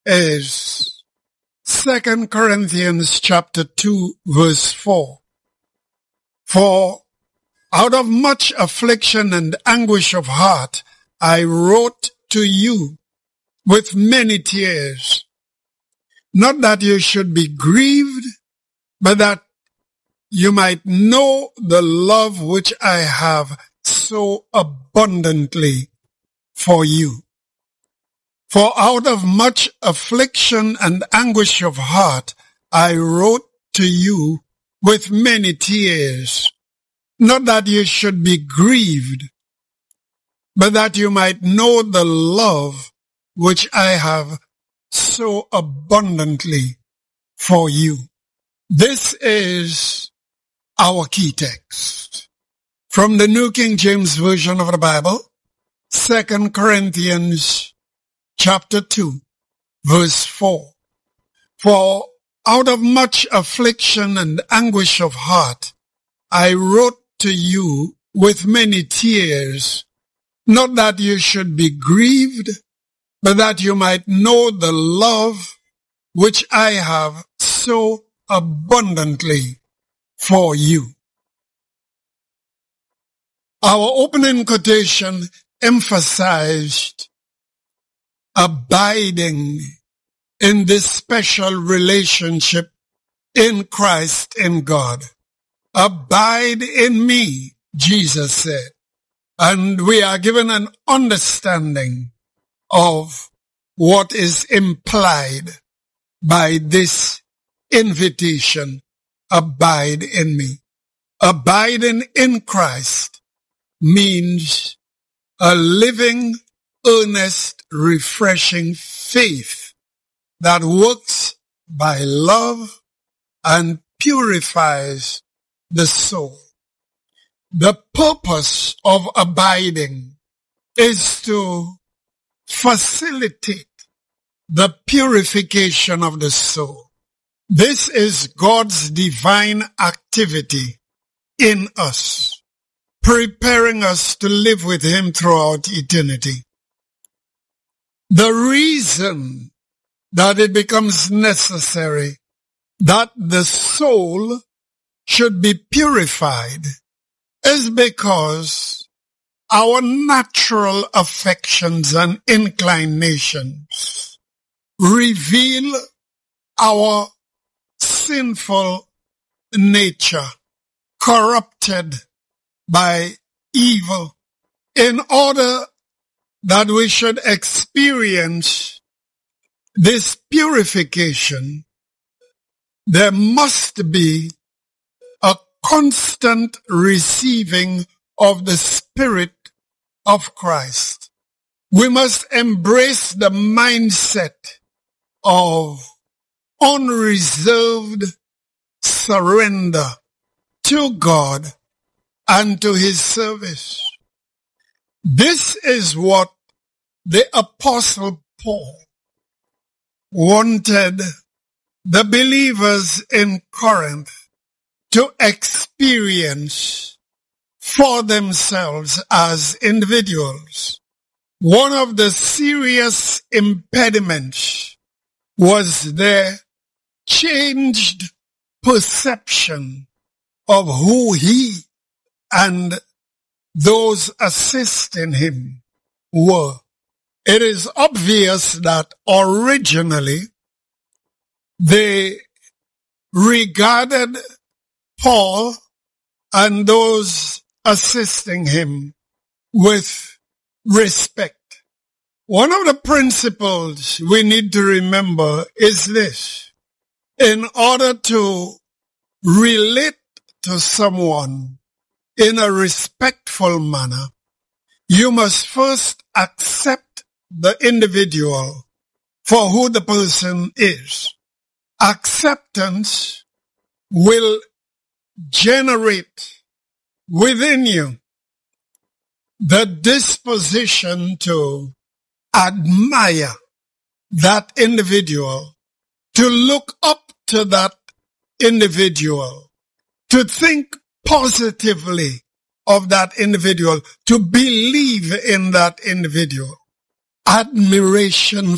is 2 Corinthians chapter 2, verse 4. For out of much affliction and anguish of heart, I wrote to you with many tears, not that you should be grieved, but that you might know the love which I have so abundantly for you. For out of much affliction and anguish of heart, I wrote to you with many tears, not that you should be grieved, but that you might know the love which I have so abundantly for you. This is our key text from the New King James Version of the Bible, 2 Corinthians chapter 2, verse 4. For out of much affliction and anguish of heart, I wrote to you with many tears, not that you should be grieved, but that you might know the love which I have so abundantly for you. Our opening quotation emphasized abiding in this special relationship in Christ in God. Abide in me, Jesus said. And we are given an understanding of what is implied by this invitation, abide in me. Abiding in Christ means a living, earnest, refreshing faith that works by love and purifies the soul. The purpose of abiding is to facilitate the purification of the soul. This is God's divine activity in us, preparing us to live with Him throughout eternity. The reason that it becomes necessary that the soul should be purified is because our natural affections and inclinations reveal our sinful nature, corrupted by evil. In order that we should experience this purification, there must be a constant receiving of the Spirit of Christ. We must embrace the mindset of unreserved surrender to God and to His service. This is what the Apostle Paul wanted the believers in Corinth to experience for themselves as individuals. One of the serious impediments was their changed perception of who he and those assisting him were. It is obvious that originally they regarded Paul and those assisting him with respect. One of the principles we need to remember is this. In order to relate to someone in a respectful manner, you must first accept the individual for who the person is. Acceptance will generate within you the disposition to admire that individual, to look up to that individual, to think positively of that individual, to believe in that individual. Admiration